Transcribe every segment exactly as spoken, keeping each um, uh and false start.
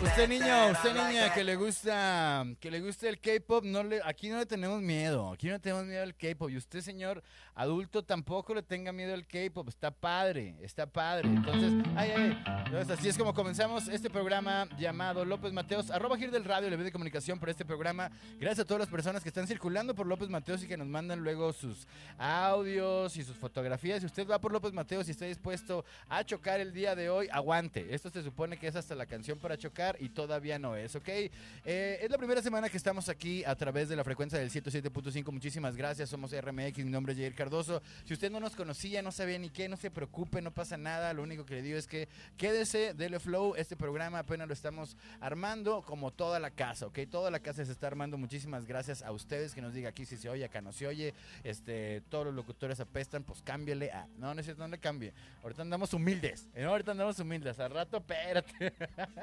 Usted niño, usted niña que le gusta, que le gusta el K-pop, no le, aquí no le tenemos miedo, aquí no le tenemos miedo al K-pop. Y usted, señor adulto, tampoco le tenga miedo al K-pop. Está padre, está padre. Entonces, ay, ay, entonces así es como comenzamos este programa llamado López Mateos, arroba Gir del Radio, le ve de comunicación por este programa. Gracias a todas las personas que están circulando por López Mateos y que nos mandan luego sus audios y sus fotografías. Si usted va por López Mateos y está dispuesto a chocar el día de hoy, aguante. Esto se supone que es hasta la canción para chocar y todavía no es, ¿ok? Eh, es la primera semana que estamos aquí a través de la frecuencia del ciento siete punto cinco. Muchísimas gracias, somos R M X, mi nombre es Jair Cardoso. Si usted no nos conocía, no sabía ni qué, no se preocupe, no pasa nada. Lo único que le digo es que quédese, dele flow. Este programa apenas lo estamos armando como toda la casa, ¿ok? Toda la casa se está armando. Muchísimas gracias a ustedes que nos diga aquí si se oye, acá no se oye. Este, todos los locutores apestan, pues cámbiale a... No, no es cierto, no le cambie. Ahorita andamos humildes, ¿no? Ahorita andamos humildes. Al rato, espérate.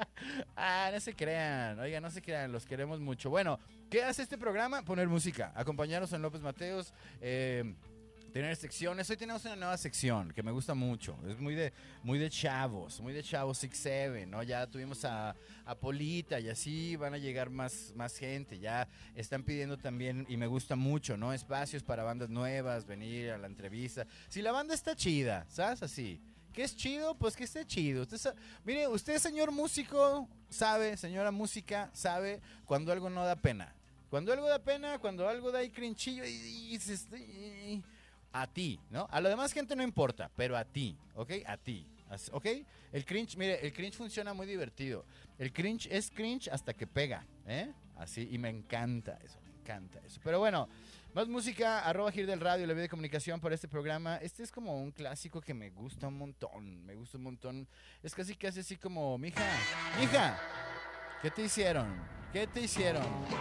Ah, no se crean, oiga, no se crean, los queremos mucho. Bueno, ¿qué hace este programa? Poner música, acompañarnos en López Mateos, eh, tener secciones. Hoy tenemos una nueva sección que me gusta mucho, es muy de, muy de chavos, muy de chavos six seven, ¿no? Ya tuvimos a, a Polita y así van a llegar más, más gente, ya están pidiendo también, y me gusta mucho, ¿no? Espacios para bandas nuevas, venir a la entrevista. Si la banda está chida, ¿sabes? Así. ¿Qué es chido? Pues que esté chido. Usted sabe, mire, usted, señor músico, sabe, señora música, sabe cuando algo no da pena. Cuando algo da pena, cuando algo da ahí crinchillo, y, y, y, y, a ti, ¿no? A la demás gente no importa, pero a ti, ¿ok? A ti, ¿ok? El cringe, mire, el cringe funciona muy divertido. El cringe es cringe hasta que pega, ¿eh? Así, y me encanta eso, me encanta eso. Pero bueno... Más música, arroba Gir del Radio, la vía de comunicación para este programa. Este es como un clásico que me gusta un montón, me gusta un montón. Es casi casi así como, mija, mija, ¿qué te hicieron? ¿Qué te hicieron?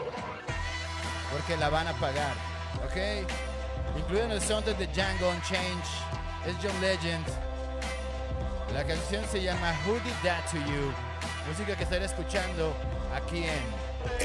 Porque la van a pagar, ¿ok? Incluido en el soundtrack de Django Unchained, es John Legend. La canción se llama Who Did That To You, música que estaré escuchando aquí en